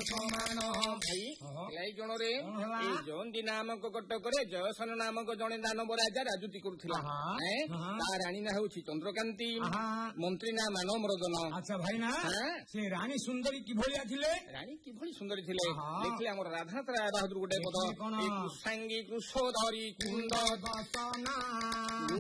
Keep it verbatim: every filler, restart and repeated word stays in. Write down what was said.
ସମାନ ଭାଇ ଏଇ ଜଣରେ ଏଇ ଜୟନ୍ତୀ ନାମକ କଟକରେ ଜୟସନ ନାମକ ଜଣେ ଦାନବ ରାଜା ରାଜୁତି କରୁଥିଲା। ତା ରାଣୀ ନା ହଉଛି ଚନ୍ଦ୍ରକାନ୍ତି, ମନ୍ତ୍ରୀ ନା ମାନବ ମର୍ଦନ। ଆଚ୍ଛା ଭାଇ ନା ସେ ରାଣୀ ସୁନ୍ଦରୀ କିଭଳିଆ ଥିଲେ? ରାଣୀ କିଭଳି ସୁନ୍ଦରୀ ଥିଲେ ଦେଖିଲେ ଆମର ରାଧାନାଥ ରାୟ ବାହାଦୁର ଗୋଟେ ପଦ କୃଷାଙ୍ଗୀ କୃଷ ଧରି କୁଣ୍ଡ